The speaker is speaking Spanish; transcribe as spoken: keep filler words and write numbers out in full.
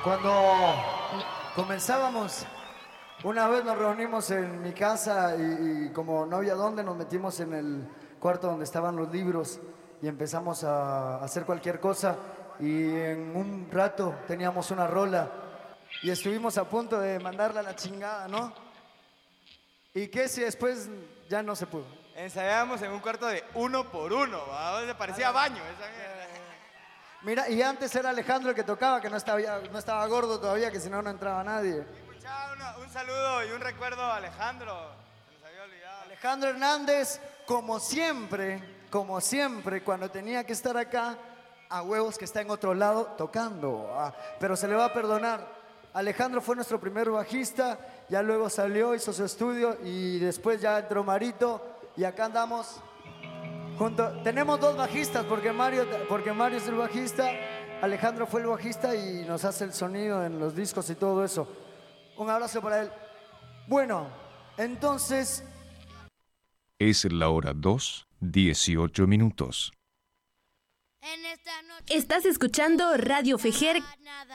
Cuando comenzábamos, una vez nos reunimos en mi casa y, y como no había dónde, nos metimos en el cuarto donde estaban los libros y empezamos a hacer cualquier cosa y en un rato teníamos una rola y estuvimos a punto de mandarla a la chingada, ¿no? ¿Y qué si después ya no se pudo? Ensayábamos en un cuarto de uno por uno, ¿va? Se parecía a baño esa mierda. Mira, y antes era Alejandro el que tocaba, que no estaba, no estaba gordo todavía, que si no, no entraba nadie. Escuchaba una- un saludo y un recuerdo a Alejandro. Se nos había olvidado. Alejandro Hernández, como siempre, como siempre, cuando tenía que estar acá, a huevos que está en otro lado tocando. Ah, pero se le va a perdonar. Alejandro fue nuestro primer bajista, ya luego salió, hizo su estudio y después ya entró Marito y acá andamos junto. Tenemos dos bajistas porque Mario, porque Mario es el bajista, Alejandro fue el bajista y nos hace el sonido en los discos y todo eso. Un abrazo para él. Bueno, entonces... Es la hora dos, dieciocho minutos. Estás escuchando Radio Fejer